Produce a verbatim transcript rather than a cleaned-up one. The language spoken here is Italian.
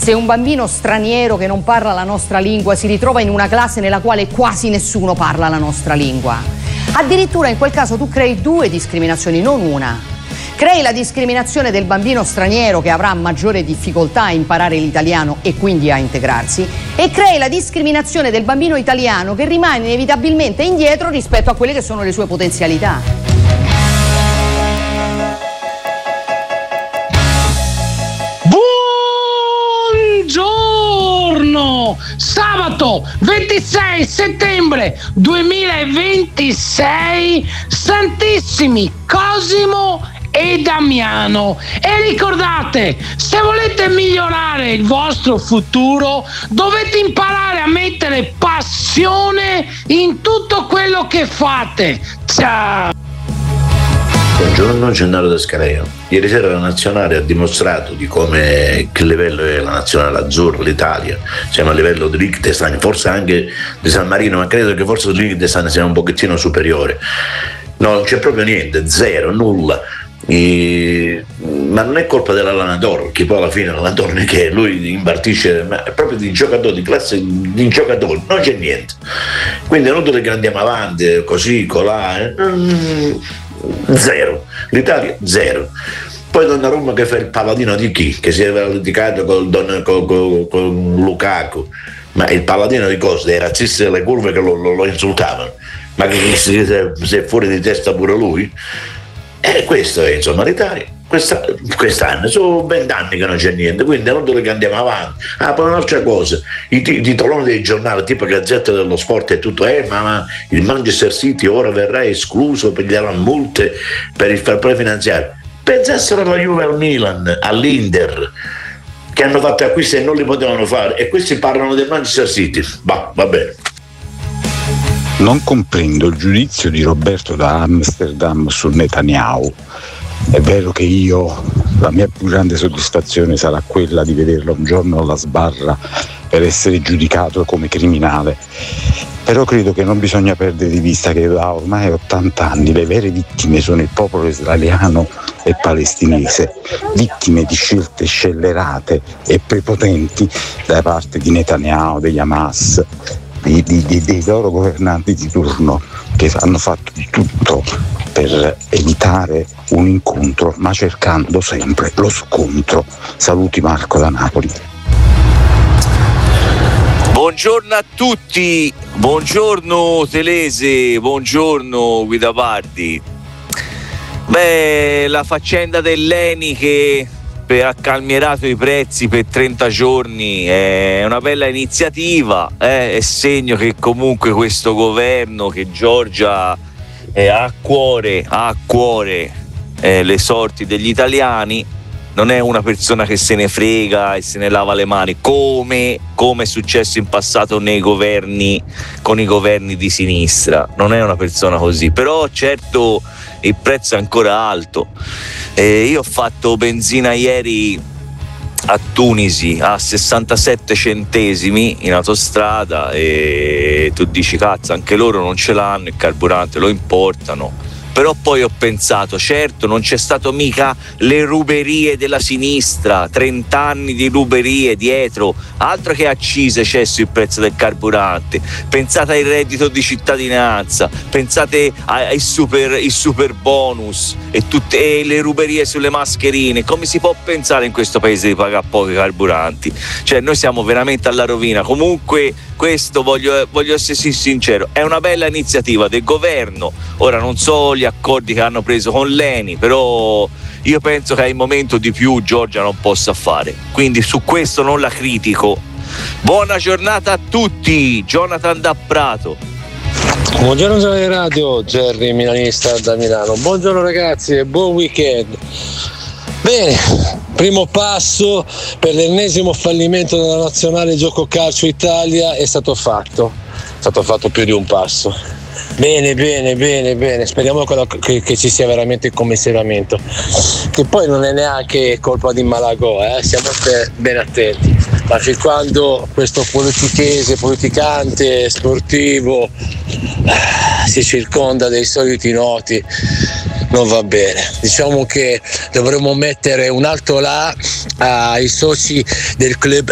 se un bambino straniero che non parla la nostra lingua si ritrova in una classe nella quale quasi nessuno parla la nostra lingua? Addirittura in quel caso tu crei due discriminazioni, non una. Crei la discriminazione del bambino straniero che avrà maggiore difficoltà a imparare l'italiano e quindi a integrarsi, e crei la discriminazione del bambino italiano che rimane inevitabilmente indietro rispetto a quelle che sono le sue potenzialità. Buongiorno! Sabato ventisei settembre duemilaventisei, Santissimi Cosimo e Damiano. E ricordate, se volete migliorare il vostro futuro dovete imparare a mettere passione in tutto quello che fate. Ciao! Buongiorno, Gennaro da Scaleo. Ieri sera la nazionale ha dimostrato di come che livello è la nazionale azzurra, l'Italia. Siamo a livello di Liechtenstein, forse anche di San Marino, ma credo che forse di Liechtenstein sia un pochettino superiore. No, non c'è proprio niente, zero, nulla. E, ma non è colpa dell'allenatore, che poi alla fine l'allenatore che lui impartisce, ma è proprio di giocatori, di classe di giocatori, non c'è niente. Quindi è inutile che andiamo avanti così, colà, eh. Zero. L'Italia zero. Poi Donnarumma che fa il paladino di chi? Che si è litigato con, con, con, con Lukaku, ma il paladino di cosa? Dei razzisti delle curve che lo, lo, lo insultavano, ma che si è fuori di testa pure lui? E questo è insomma l'Italia. Questa, quest'anno sono vent'anni che non c'è niente, quindi è inutile che andiamo avanti. Ah, poi un'altra cosa, i, t- i titoloni dei giornali tipo Gazzetta dello Sport e tutto, eh ma, ma il Manchester City ora verrà escluso, prenderà multe per il fair play finanziario. Pensassero alla Juve, al Milan, all'Inter, che hanno fatto acquisti e non li potevano fare, e questi parlano del Manchester City. Bah, va bene. Non comprendo il giudizio di Roberto da Amsterdam su Netanyahu. È vero che io, la mia più grande soddisfazione sarà quella di vederlo un giorno alla sbarra per essere giudicato come criminale, però credo che non bisogna perdere di vista che da ormai ottanta anni le vere vittime sono il popolo israeliano e palestinese, vittime di scelte scellerate e prepotenti da parte di Netanyahu, degli Hamas, di, di, di, dei loro governanti di turno, che hanno fatto di tutto per evitare un incontro, ma cercando sempre lo scontro. Saluti, Marco da Napoli. Buongiorno a tutti, buongiorno Telese, buongiorno Guida Pardi. Beh, la faccenda dell'Eni che ha calmierato i prezzi per trenta giorni è una bella iniziativa, eh? È segno che comunque questo governo, che Giorgia eh, ha a cuore, ha a cuore eh, le sorti degli italiani, non è una persona che se ne frega e se ne lava le mani come, come è successo in passato nei governi, con i governi di sinistra. Non è una persona così, però certo il prezzo è ancora alto. Eh, io ho fatto benzina ieri a Tunisi a sessantasette centesimi in autostrada e tu dici cazzo, anche loro non ce l'hanno il carburante, lo importano. Però poi ho pensato, certo non c'è stato mica le ruberie della sinistra, trenta anni di ruberie dietro, altro che accise c'è sul prezzo del carburante. Pensate al reddito di cittadinanza, pensate ai super, il super bonus e tutte e le ruberie sulle mascherine. Come si può pensare in questo paese di pagare pochi carburanti? Cioè noi siamo veramente alla rovina. Comunque questo voglio, voglio essere sincero, è una bella iniziativa del governo. Ora non so gli accordi che hanno preso con l'Eni, però io penso che al momento di più Giorgia non possa fare, quindi su questo non la critico. Buona giornata a tutti, Jonathan da Prato. Buongiorno Giornale Radio, Gerry milanista da Milano. Buongiorno ragazzi e buon weekend. Bene, primo passo per l'ennesimo fallimento della nazionale gioco calcio Italia è stato fatto, è stato fatto più di un passo. Bene, bene, bene, bene, speriamo che, che ci sia veramente il commissariamento, che poi non è neanche colpa di Malagò, eh? Siamo ben attenti, ma fin quando questo politichese, politicante, sportivo si circonda dei soliti noti non va bene. Diciamo che dovremmo mettere un alto là ai soci del club